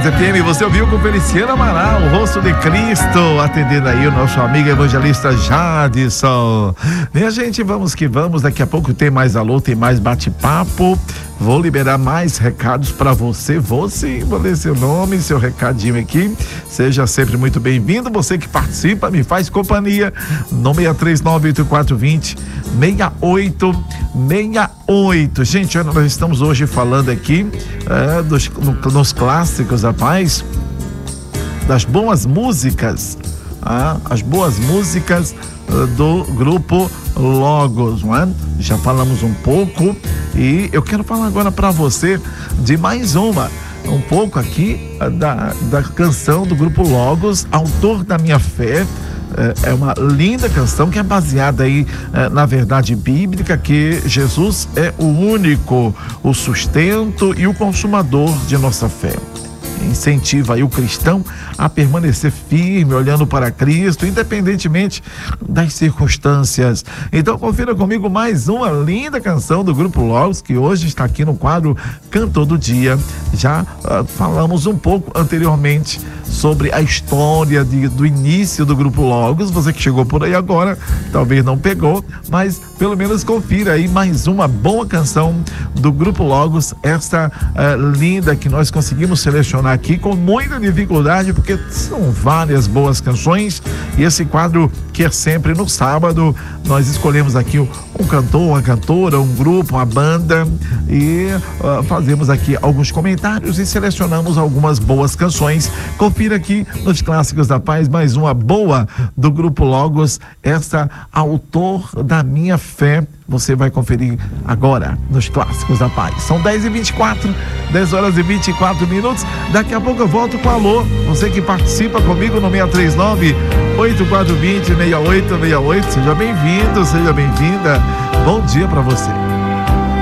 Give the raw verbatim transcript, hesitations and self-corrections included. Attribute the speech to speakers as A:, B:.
A: F M, você ouviu com Feliciano Amaral, o rosto de Cristo, atendendo aí o nosso amigo evangelista Jadson. Minha gente, vamos que vamos, daqui a pouco tem mais alô, tem mais bate-papo. Vou liberar mais recados para você. Você, vou ler seu nome, seu recadinho aqui. Seja sempre muito bem-vindo. Você que participa, me faz companhia. No seis três nove, oito quatro dois zero, seis oito seis oito. Gente, olha, nós estamos hoje falando aqui é, dos, no, nos clássicos, rapaz, das boas músicas. Ah, as boas músicas uh, do grupo Logos, não é? Já falamos um pouco e eu quero falar agora para você de mais uma, um pouco aqui uh, da, da canção do grupo Logos, Autor da Minha Fé. É uma linda canção que é baseada aí na verdade bíblica, que Jesus é o único, o sustento e o consumador de nossa fé. Incentiva aí o cristão a permanecer firme, olhando para Cristo, independentemente das circunstâncias. Então confira comigo mais uma linda canção do grupo Logos, que hoje está aqui no quadro Cantor do Dia. Já uh, falamos um pouco anteriormente sobre a história de, do início do grupo Logos. Você que chegou por aí agora, talvez não pegou, mas pelo menos confira aí mais uma boa canção do grupo Logos, essa uh, linda que nós conseguimos selecionar aqui com muita dificuldade, porque são várias boas canções, e esse quadro que é sempre no sábado, nós escolhemos aqui um cantor, uma cantora, um grupo, uma banda, e uh, fazemos aqui alguns comentários e selecionamos algumas boas canções. Confira aqui nos Clássicos da Paz mais uma boa do grupo Logos, essa Autor da Minha Fé. Você vai conferir agora nos Clássicos da Paz. São dez e vinte e quatro, dez horas e vinte e quatro minutos. Daqui a pouco eu volto com alô. Você que participa comigo no seis três nove, oito quatro dois zero, seis oito seis oito. Seja bem-vindo, seja bem-vinda. Bom dia para você.